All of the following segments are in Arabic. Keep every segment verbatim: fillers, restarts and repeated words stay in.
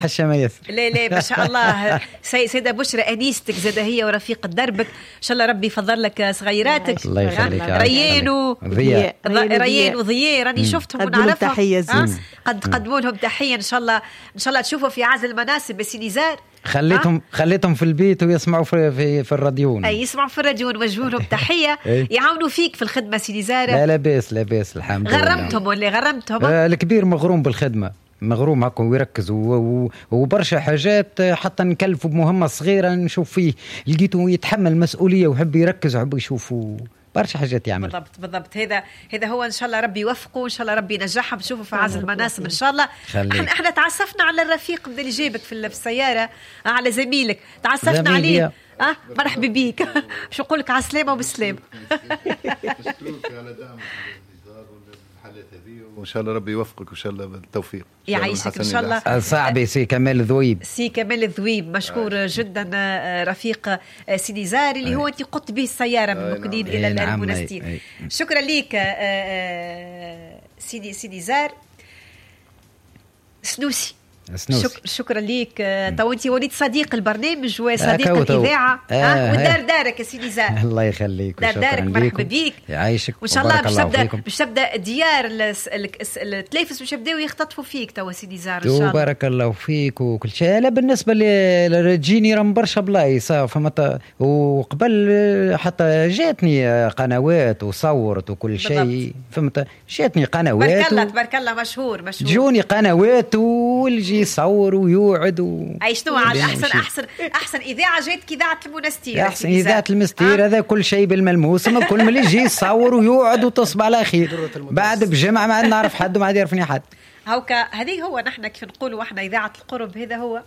حشة ياسر. لا لا ما شاء الله. سيدة بشرى أنيستك زاد هي ورفيق دربك، إن شاء الله ربي يفضل لك صغيراتك. الله يخليك. ريان وضياء، ريان وضياء راني شفتهم ونعرفهم. تحية قد قدموا لهم تحية إن شاء الله، إن شاء الله تشوفوا في عزل المناسب بس نزار. خليتهم أه؟ خليتهم في البيت ويسمعوا في في, في الراديو. اي يسمعوا في الراديو ونوجهوا لهم تحيه. يعاونوا فيك في الخدمه سيدي زارة. لا لا باس لا باس الحمد لله. غرمتهم ولا غرمتهم؟ آه الكبير مغروم بالخدمه، مغروم هكا ويركز وبرشا حاجات حتى نكلفوا بمهمه صغيره نشوف فيه لقيته يتحمل مسؤوليه ويحب يركز ويحب يشوفوا برشا حاجات يعمل. بالضبط بالضبط. هذا هذا هو ان شاء الله ربي يوفقه وان شاء الله ربي ينجحه. بنشوفه في عزل المناسب ان شاء الله. احنا احنا تعسفنا على الرفيق اللي جابك في السياره، على زميلك تعسفنا عليه. اه مرحبا بيك. شو نقول لك على السلامه وبالسلامه. وإن شاء الله ربي يوفقك وإن شاء الله بالتوفيق. يعيشك إن شاء الله. صاحبي سي كمال ذويب. سي كمال الذويب مشكور آه. جدا رفيق سيدي زار اللي آه. هو أنت قدت به السيارة من مكدين آه. إلى آه. المنستير. آه. آه. شكرا ليك آه. سيدي سيدي زار. سنوسي شك... شكرا ليك. تو انت وليد صديق البرنامج وصديق آه الاذاعه آه آه ودار دارك يا سيدي زار. الله يخليك. دار دارك مرحبا بيك. يعيشك وان شاء الله باش تبدا باش تبدا ديار التلافس باش يبداو يختطفوا فيك تو سيدي زار ان شاء الله. بارك الله فيك وكل شيء. لا بالنسبه لجيني راه برشا بلايص فهمت، وقبل حتى جاتني قنوات وصورت وكل شيء فهمت، جاتني قنوات تبارك الله تبارك الله مشهور مشهور. جوني قنوات والجي يصور ويوعد و... اي شنو على احسن احسن احسن اذاعه جاتك اذاعه المنستير. احسن اذاعه المنستير هذا كل شيء بالملموس، ما كل من يجي يصور ويوعد وتصب على خير بعد بجمع ما نعرف حد وما يعرفني حد. هوكا هذه هو نحن كيف نقولوا احنا اذاعه القرب. هذا هو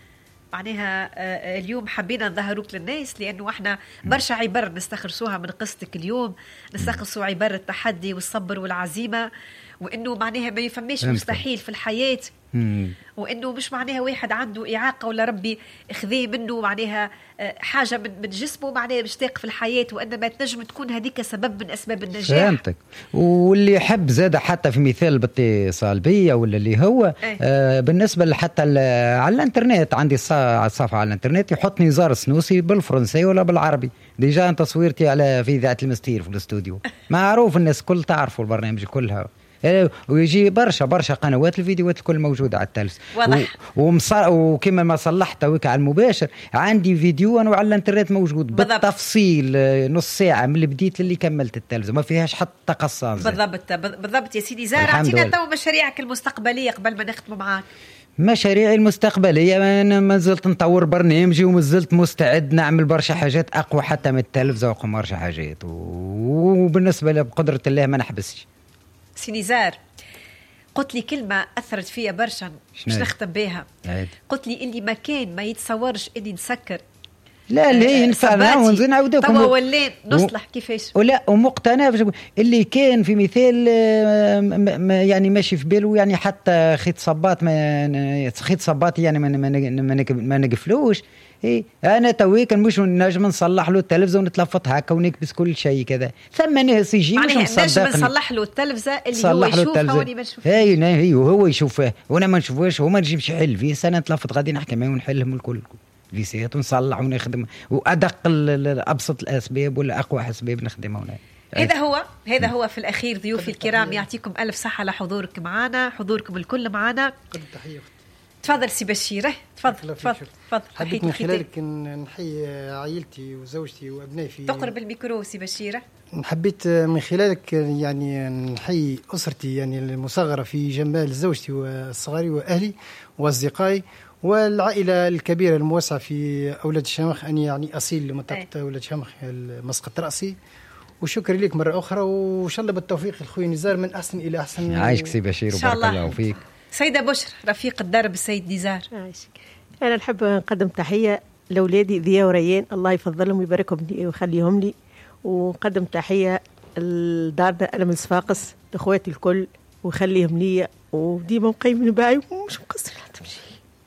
معناها اليوم حبينا نظهروك للناس لانه احنا برشا عبر نستخلصوها من قصتك اليوم، نستخلصوا عبر التحدي والصبر والعزيمه، وانه معناها ما يفهمش مستحيل في الحياه، وانه مش معناها واحد عنده اعاقه ولا ربي اخذيه منه معناها حاجه من من جسمه معناها مشتاق في الحياه، وانما تنجم تكون هذيك سبب من اسباب النجاح. فهمتك. واللي يحب زاد حتى في مثال باتصال بيا ولا اللي هو ايه؟ آه بالنسبه حتى على الانترنت عندي صفحه على الانترنت يحط نزار سنوسي بالفرنسي ولا بالعربي. ديجا انت تصويرتي على في اذاعه المستير في الاستوديو معروف الناس كل تعرفوا البرنامج كلها، ويجي برشا برشا قنوات الفيديوهات الكل موجودة على التلفز ومصر وكما ما صلحت توك على المباشر عندي فيديو أنا على الانترنت موجود بالتفصيل نص ساعة من اللي بديت للي كملت التلفز ما فيهاش حتى قصان. بالضبط بالضبط يا سيدي زار. اعطينا تو مشاريعك المستقبلية قبل ما نختم معاك. مشاريعي المستقبلية أنا ما زلت نطور برنامجي وما زلت مستعد نعمل برشا حاجات أقوى حتى من التلفز وأقوى برشا حاجات، وبالنسبة لبقدرة الله ما نحبسش. سيدي زار قلت لي كلمة أثرت فيها برشا مش نختم بها. قلت لي اللي ما كان ما يتصورش إني نسكر لا اللي ينفعنا ونزين عودكم توا ولين نصلح و... كيفاش ولا ومقتنع اللي كان في مثال يعني ماشي في باله يعني حتى خيط صباط ما خيط صباط يعني ما ما ما نقفلوش. إيه أنا تويك مش نجم نصلح له التلفزة ونتلفط هكا ونكبس كل شيء كذا. ثم ناس يجي مش نصدق نجم نصلح له التلفزة اللي هو يشوفها وأنا ما نشوفها. هاي هي وهو يشوفها وأنا ما نشوفهاش وما نجيبش حل فيه سنة نتلفط غادي نحكي معاه ونحلهم الكل فيسيات ونصلح ونخدم وأدق أبسط الأسباب ولا أقوى أسباب نخدمها هنا. هذا هو هذا هو في الأخير ضيوفي الكرام يعطيكم ألف صحة لحضورك معنا، حضوركم الكل معنا. تفضل سي بشير. تفضل تفضل تفضل. حبيت من خلالك نحيي عائلتي وزوجتي وأبنائي في تقرب الميكرو سي بشير. حبيت من خلالك يعني نحيي أسرتي يعني المصغرة في جمال زوجتي والصغاري وأهلي وأصدقائي والعائلة الكبيرة الموسعة في أولاد الشمخ. أني يعني أصيل لمنطقة أولاد الشمخ مسقط رأسي. وشكرا لك مرة أخرى وإن شاء الله بالتوفيق الخوي نزار من أحسن إلى أحسن. عايشك سي بشير وبارك الله فيك. سيدة بشر رفيق الدرب السيد نزار. عايشك. أنا نحب نقدم تحية لأولادي ذيا وريان الله يفضلهم ويباركهم لي ويخليهم لي، ونقدم تحية لدارنا أنا من صفاقس لأخواتي الكل ويخليهم لي وديما مقيمين باعي ومش مقصر لا تمشي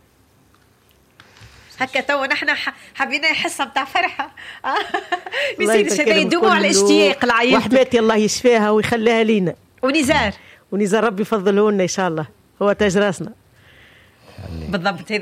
هكا. تو نحن حبينا حصة متاع فرحة بيصير شذي دموع الاشتياق العيال وحماتي الله يشفيها ويخليها لينا. ونزار ونزار ربي يفضله لنا إن شاء الله هو تاج راسنا. بالضبط.